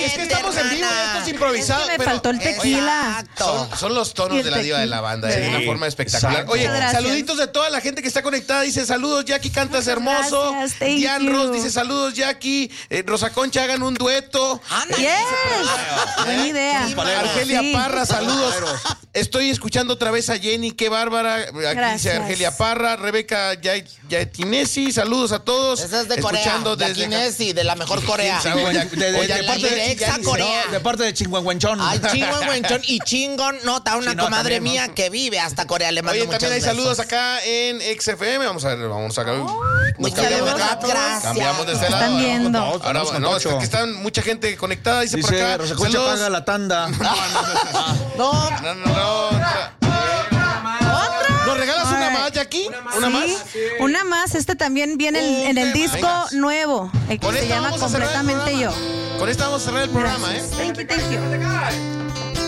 Es que estamos en vivo y esto es improvisado. Es que me faltó el tequila. Son los tonos de la diva de la banda, de una forma espectacular. Exacto. Oye, Gracias. saluditos de toda la gente que está conectada. Dice, saludos, Jackie, cantas hermoso. Gracias, thank Dian you. Ross dice, saludos, Jackie. Rosa Concha, hagan un dueto. Yes. Buena idea. Argelia Sí. Parra, saludos. Estoy escuchando otra vez a Jenny, qué bárbara. Aquí dice Gracias. Argelia Parra, Rebeca Yatinesi, saludos a todos. Esa es de Corea, Escuchando de desde Kinesi, de la mejor Corea. De parte de Exa Corea. De parte de Chinguanguenchón. Ay, Chinguanguenchón y Chingón, está una Chino comadre también, mía ¿no? que vive hasta Corea. Le mando Oye, muchos también hay besos. saludos acá en XFM. Vamos a ver, nos cambiamos Gracias. Cambiamos de este lado. Están viendo. Ahora, no, es que están mucha gente conectada. Dice por Dice, acá. Rosa Concha saludos. paga la tanda. No, No. ¿Nos regalas una más, Jackie? ¿Una más? Una más. Este también viene en el disco venga. nuevo. El que Con se esta llama vamos a cerrar el Completamente Yo. programa. Con esta vamos a cerrar el programa, ¿eh? Thank you.